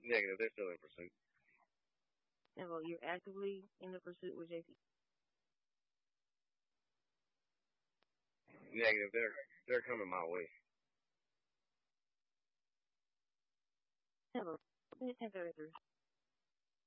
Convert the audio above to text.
Negative. They're still in pursuit. And well, you're actively in the pursuit with JC. Negative. They're coming my way. Hello. 10:33.